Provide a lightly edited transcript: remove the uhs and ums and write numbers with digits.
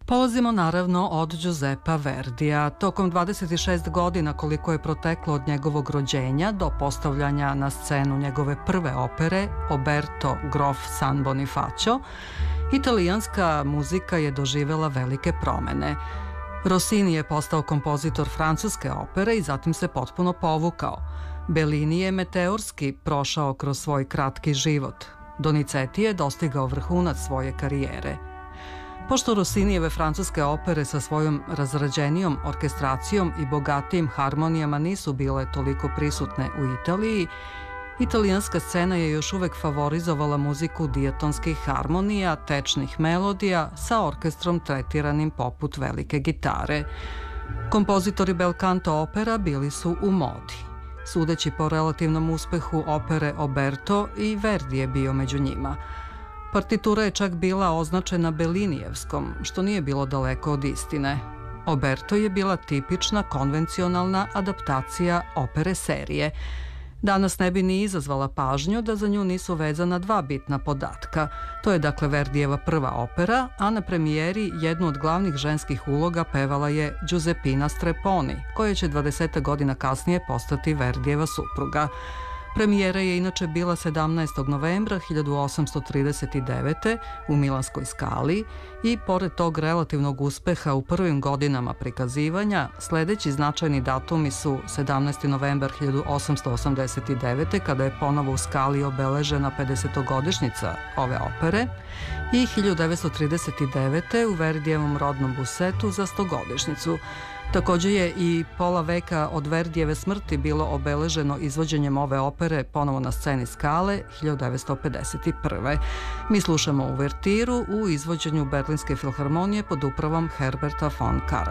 Polazimo naravno od Giuseppa Verdija. Tokom 26 godina koliko je proteklo od njegovog rođenja do postavljanja na scenu njegove prve opere Oberto Grof San Bonifacio, italijanska muzika je doživela velike promene. Rossini je postao kompozitor francuske opere i zatim se potpuno povukao. Bellini je meteorski prošao kroz svoj kratki život. Donizetti je dostigao vrhunac svoje karijere. Pošto Rossinijeve francuske opere sa svojom razrađenijom orkestracijom i bogatijim harmonijama nisu bile toliko prisutne u Italiji, italijanska scena je još uvek favorizovala muziku dijatonskih harmonija, tečnih melodija sa orkestrom tretiranim poput velike gitare. Kompozitori bel canto opera bili su u modi. Sudeći po relativnom uspehu opere Oberto, i Verdi je bio među njima. Partitura je čak bila označena Bellinijevskom, što nije bilo daleko od istine. Oberto je bila tipična konvencionalna adaptacija opere serije. Danas ne bi ni izazvala pažnju da za nju nisu vezana dva bitna podatka. To je dakle Verdijeva prva opera, a na premijeri jednu od glavnih ženskih uloga pevala je Giuseppina Strepponi, koja će 20 godina kasnije postati Verdijeva supruga. Premijera je inače bila 17. novembra 1839. u Milanskoj Skali i pored tog relativnog uspeha u prvim godinama prikazivanja, sledeći značajni datumi su 17. novembar 1889. kada je ponovo u Skali obeležena 50-godišnjica ove opere i 1939. u Verdijevom rodnom Busetu za 100-godišnjicu. Takođe je i pola veka od Verdijeve smrti bilo obeleženo izvođenjem ove opere ponovo na sceni Skale 1951. Mi slušamo uvertiru u izvođenju Berlinske filharmonije pod upravom Herberta von Karajan.